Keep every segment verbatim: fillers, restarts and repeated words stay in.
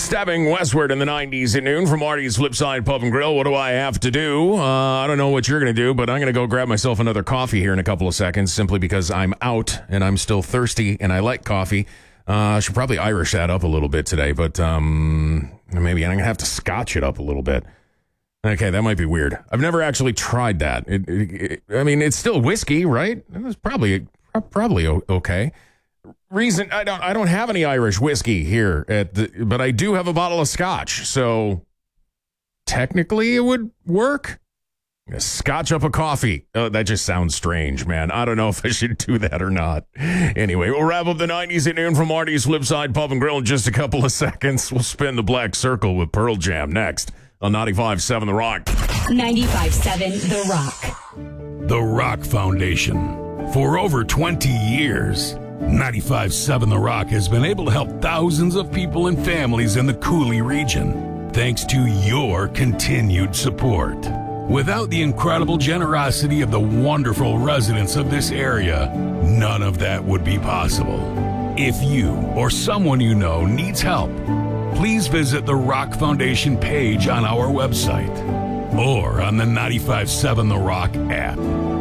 Stepping westward in the nineties at noon from Marty's Flipside Pub and Grill. What do I have to do? Uh, I don't know what you're going to do, but I'm going to go grab myself another coffee here in a couple of seconds simply because I'm out and I'm still thirsty and I like coffee. Uh, I should probably Irish that up a little bit today, but um, maybe I'm going to have to scotch it up a little bit. Okay, that might be weird. I've never actually tried that. It, it, it, I mean, it's still whiskey, right? It's probably probably okay. Reason I don't I don't have any Irish whiskey here at the, but I do have a bottle of scotch, so technically it would work. Scotch up a coffee. Oh, that just sounds strange, man. I don't know if I should do that or not. Anyway, we'll wrap up the nineties at noon from Marty's Flipside Pub and Grill in just a couple of seconds. We'll spin the black circle with Pearl Jam next on ninety-five point seven The Rock. ninety-five point seven The Rock. The Rock Foundation. For over twenty years, ninety-five point seven The Rock has been able to help thousands of people and families in the Cooley region, thanks to your continued support. Without the incredible generosity of the wonderful residents of this area, none of that would be possible. If you or someone you know needs help, please visit the Rock Foundation page on our website or on the ninety-five point seven The Rock app.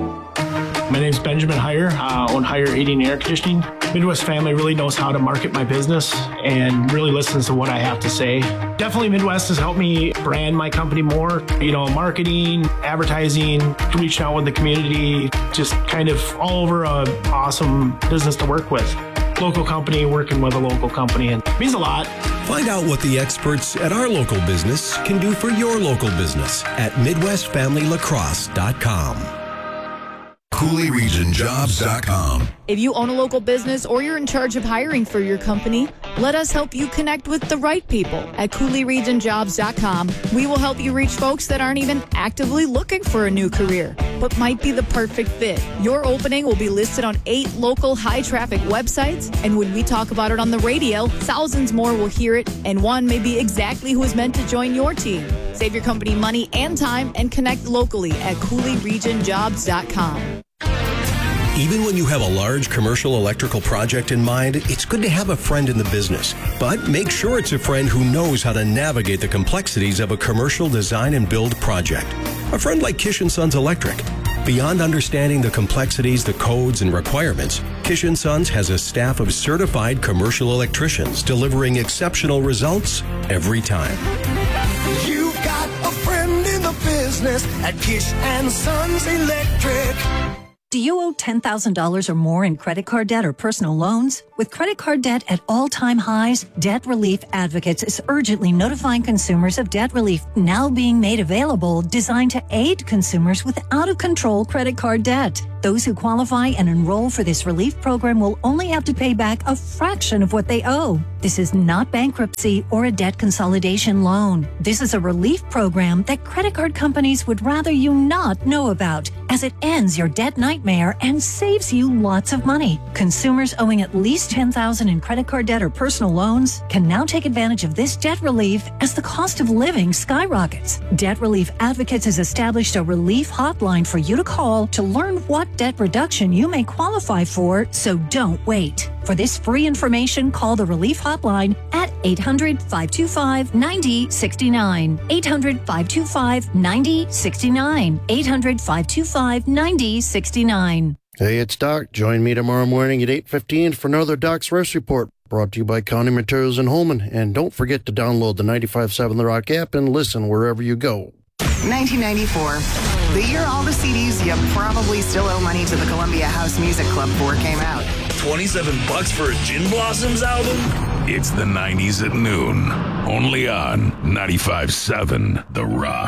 My name is Benjamin Heyer. I own Heyer Heating and Air Conditioning. Midwest Family really knows how to market my business and really listens to what I have to say. Definitely Midwest has helped me brand my company more. You know, marketing, advertising, reaching out with the community, just kind of all over a awesome business to work with. Local company working with a local company, and it means a lot. Find out what the experts at our local business can do for your local business at midwest family lacrosse dot com. Cooley Region Jobs dot com. If you own a local business or you're in charge of hiring for your company, let us help you connect with the right people at Cooley Region Jobs dot com. We will help you reach folks that aren't even actively looking for a new career, but might be the perfect fit. Your opening will be listed on eight local high-traffic websites, and when we talk about it on the radio, thousands more will hear it, and one may be exactly who is meant to join your team. Save your company money and time and connect locally at Cooley Region Jobs dot com. Even when you have a large commercial electrical project in mind, it's good to have a friend in the business. But make sure it's a friend who knows how to navigate the complexities of a commercial design and build project. A friend like Kish and Sons Electric. Beyond understanding the complexities, the codes, and requirements, Kish and Sons has a staff of certified commercial electricians delivering exceptional results every time. You've got a friend in the business at Kish and Sons Electric. Do you owe ten thousand dollars or more in credit card debt or personal loans? With credit card debt at all-time highs, Debt Relief Advocates is urgently notifying consumers of debt relief now being made available, designed to aid consumers with out-of-control credit card debt. Those who qualify and enroll for this relief program will only have to pay back a fraction of what they owe. This is not bankruptcy or a debt consolidation loan. This is a relief program that credit card companies would rather you not know about, as it ends your debt nightmare and saves you lots of money. Consumers owing at least ten thousand dollars in credit card debt or personal loans can now take advantage of this debt relief as the cost of living skyrockets. Debt Relief Advocates has established a relief hotline for you to call to learn what debt reduction you may qualify for, so don't wait. For this free information, call the Relief Hotline at eight hundred, five two five, nine zero six nine. eight hundred, five two five, nine zero six nine. eight hundred, five two five, nine zero six nine. Hey, it's Doc. Join me tomorrow morning at eight fifteen for another Doc's Rest Report, brought to you by County Materials in Holman. And don't forget to download the ninety-five point seven The Rock app and listen wherever you go. nineteen ninety-four. The year all the C Ds you probably still owe money to the Columbia House Music Club for came out. twenty-seven bucks for a Gin Blossoms album? It's the nineties at noon, only on ninety-five point seven The Rock.